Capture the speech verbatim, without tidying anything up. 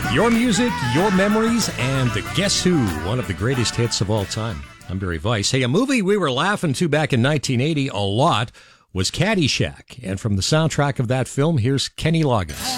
Your music, your memories, and the Guess Who, one of the greatest hits of all time. I'm Barry Weiss. Hey, a movie we were laughing to back in nineteen eighty a lot was Caddyshack. And from the soundtrack of that film, here's Kenny Loggins.